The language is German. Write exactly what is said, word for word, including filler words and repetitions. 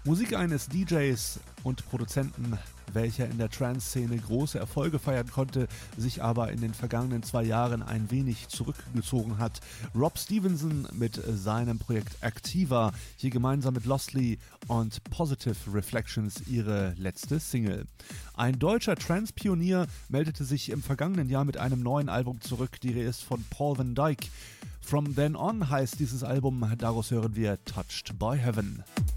Musik eines D Js und Produzenten, welcher in der Trance-Szene große Erfolge feiern konnte, sich aber in den vergangenen zwei Jahren ein wenig zurückgezogen hat. Rob Stevenson mit seinem Projekt Activa, hier gemeinsam mit Lostly und Positive Reflections ihre letzte Single. Ein deutscher Trance-Pionier meldete sich im vergangenen Jahr mit einem neuen Album zurück, die Rede ist von Paul van Dyk. From Then On heißt dieses Album, daraus hören wir Touched by Heaven.